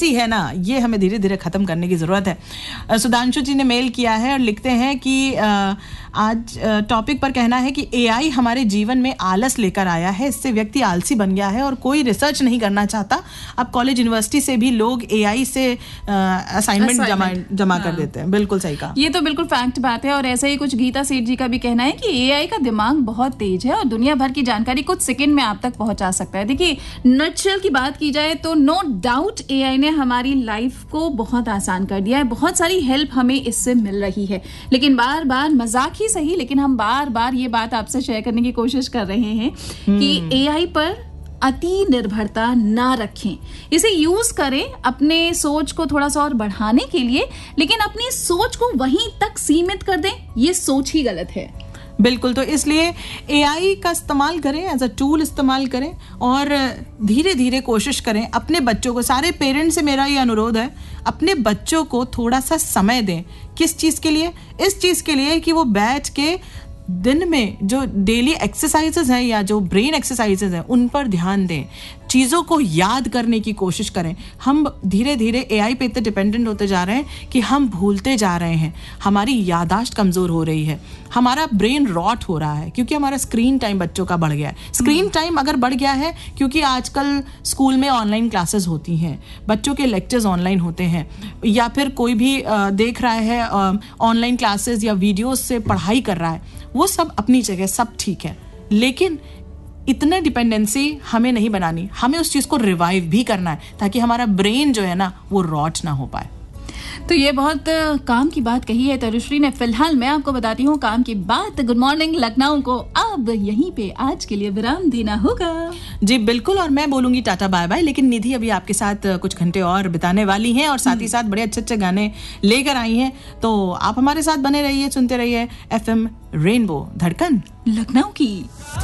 Dependency है ना, ये हमें धीरे धीरे खत्म करने की जरूरत है। सुधांशु जी ने मेल किया है और लिखते हैं कि आज टॉपिक पर कहना है कि एआई हमारे जीवन में आलस लेकर आया है, इससे व्यक्ति आलसी बन गया है और कोई रिसर्च नहीं करना चाहता। अब कॉलेज यूनिवर्सिटी से भी लोग एआई से असाइनमेंट जमा कर देते हैं। बिल्कुल सही कहा, ये तो बिल्कुल फैक्ट बात है। और ऐसा ही कुछ गीता सेठ जी का भी कहना है कि एआई का दिमाग बहुत तेज है और दुनिया भर की जानकारी कुछ सेकंड में आप तक पहुंचा सकता है। देखिए, नटशेल की बात की जाए तो नो डाउट एआई ने हमारी लाइफ को बहुत आसान कर दिया है, बहुत सारी हेल्प हमें इससे मिल रही है। लेकिन बार बार, मजाक ही सही, लेकिन हम बार बार ये बात आपसे शेयर करने की कोशिश कर रहे हैं कि एआई पर अति निर्भरता ना रखें, इसे यूज करें अपने सोच को थोड़ा सा और बढ़ाने के लिए, लेकिन अपनी सोच को वहीं तक सीमित कर दें, ये सोच ही गलत है। बिल्कुल, तो इसलिए एआई का इस्तेमाल करें, एज अ टूल इस्तेमाल करें और धीरे धीरे कोशिश करें अपने बच्चों को, सारे पेरेंट्स से मेरा ये अनुरोध है, अपने बच्चों को थोड़ा सा समय दें। किस चीज़ के लिए? इस चीज़ के लिए कि वो बैठ के दिन में जो डेली एक्सरसाइजेज हैं या जो ब्रेन एक्सरसाइजेज हैं उन पर ध्यान दें, चीज़ों को याद करने की कोशिश करें। हम धीरे धीरे एआई पे इतने डिपेंडेंट होते जा रहे हैं कि हम भूलते जा रहे हैं, हमारी याददाश्त कमज़ोर हो रही है, हमारा ब्रेन रॉट हो रहा है क्योंकि हमारा स्क्रीन टाइम बच्चों का बढ़ गया है। स्क्रीन टाइम अगर बढ़ गया है क्योंकि आजकल स्कूल में ऑनलाइन क्लासेस होती हैं, बच्चों के लेक्चर्स ऑनलाइन होते हैं, या फिर कोई भी देख रहा है ऑनलाइन क्लासेस या वीडियोस से पढ़ाई कर रहा है, वो सब अपनी जगह सब ठीक है, लेकिन इतने डिपेंडेंसी हमें नहीं बनानी। हमें उस चीज़ को रिवाइव भी करना है ताकि हमारा ब्रेन जो है ना वो रॉट ना हो पाए। तो ये बहुत काम की बात कही है तरुश्री ने। फिलहाल मैं आपको बताती हूँ काम की बात। गुड मॉर्निंग लखनऊ को अब यहीं पे आज के लिए विराम देना होगा। जी बिल्कुल, और मैं बोलूंगी टाटा बाय बाय, लेकिन निधि अभी आपके साथ कुछ घंटे और बिताने वाली हैं और साथ ही साथ बड़े अच्छे अच्छे गाने लेकर आई हैं, तो आप हमारे साथ बने रहिए, सुनते रहिए FM रेनबो, धड़कन लखनऊ की।